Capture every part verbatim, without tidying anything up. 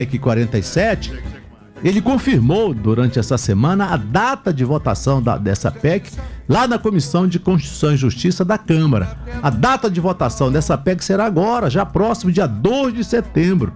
PEC quarenta e sete, ele confirmou durante essa semana a data de votação da, dessa P E C lá na Comissão de Constituição e Justiça da Câmara. A data de votação dessa P E C será agora, já próximo, dia dois de setembro.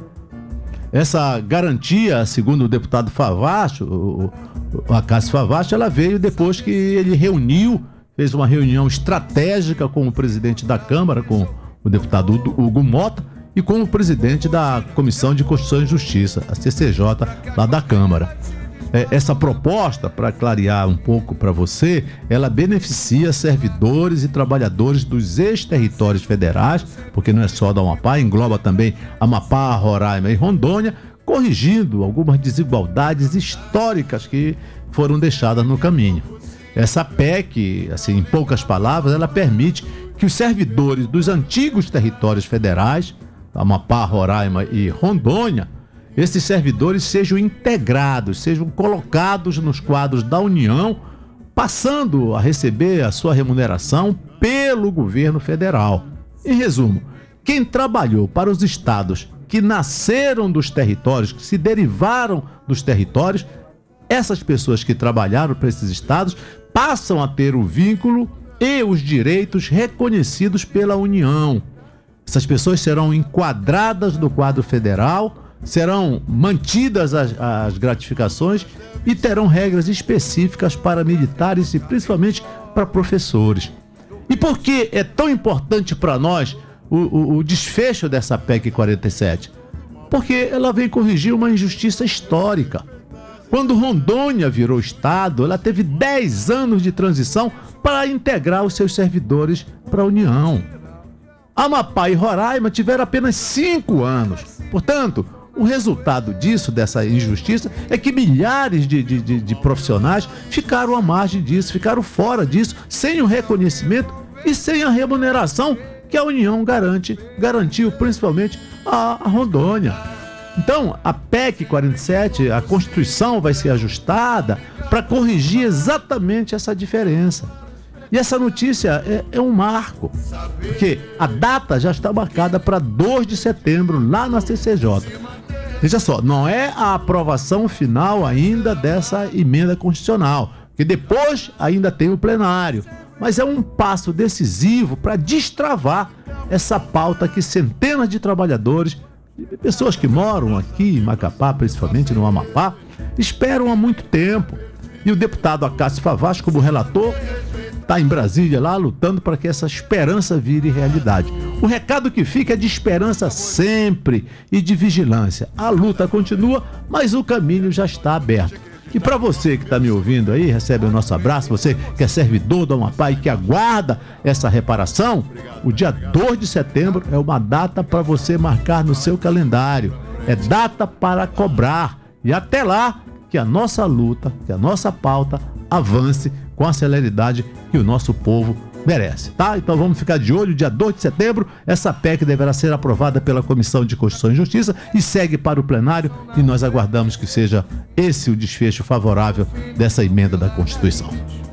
Essa garantia, segundo o deputado Favacho, o, o Acácio Favacho, ela veio depois que ele reuniu, fez uma reunião estratégica com o presidente da Câmara, com o deputado Hugo Mota, e com o presidente da Comissão de Constituição e Justiça, a C C J, lá da Câmara. É, essa proposta, para clarear um pouco para você, ela beneficia servidores e trabalhadores dos ex-territórios federais, porque não é só da Amapá, engloba também Amapá, Roraima e Rondônia, corrigindo algumas desigualdades históricas que foram deixadas no caminho. Essa P E C, assim, em poucas palavras, ela permite que os servidores dos antigos territórios federais, Amapá, Roraima e Rondônia, esses servidores sejam integrados, sejam colocados nos quadros da União, passando a receber a sua remuneração pelo governo federal. Em resumo, quem trabalhou para os estados que nasceram dos territórios, que se derivaram dos territórios, essas pessoas que trabalharam para esses estados passam a ter o vínculo e os direitos reconhecidos pela União. Essas pessoas serão enquadradas no quadro federal, serão mantidas as, as gratificações e terão regras específicas para militares e principalmente para professores. E por que é tão importante para nós o, o, o desfecho dessa P E C quarenta e sete? Porque ela vem corrigir uma injustiça histórica. Quando Rondônia virou estado, ela teve dez anos de transição para integrar os seus servidores para a União. Amapá e Roraima tiveram apenas cinco anos. Portanto, o resultado disso, dessa injustiça, é que milhares de, de, de, de profissionais ficaram à margem disso, ficaram fora disso, sem o reconhecimento e sem a remuneração que a União garante, garantiu principalmente a, a Rondônia. Então, a P E C quarenta e sete, a Constituição vai ser ajustada para corrigir exatamente essa diferença. E essa notícia é, é um marco, porque a data já está marcada para dois de setembro, lá na C C J. Veja só, não é a aprovação final ainda dessa emenda constitucional, porque depois ainda tem o plenário, mas é um passo decisivo para destravar essa pauta que centenas de trabalhadores, pessoas que moram aqui em Macapá, principalmente no Amapá, esperam há muito tempo. E o deputado Acácio Favacho, como relator, está em Brasília lá lutando para que essa esperança vire realidade. O recado que fica é de esperança sempre e de vigilância. A luta continua, mas o caminho já está aberto. E para você que está me ouvindo aí, recebe o nosso abraço, você que é servidor do Amapá e que aguarda essa reparação, o dia dois de setembro é uma data para você marcar no seu calendário. É data para cobrar. E até lá, que a nossa luta, que a nossa pauta avance com a celeridade que o nosso povo merece, tá? Então vamos ficar de olho, dia dois de setembro, essa P E C deverá ser aprovada pela Comissão de Constituição e Justiça e segue para o plenário, e nós aguardamos que seja esse o desfecho favorável dessa emenda da Constituição.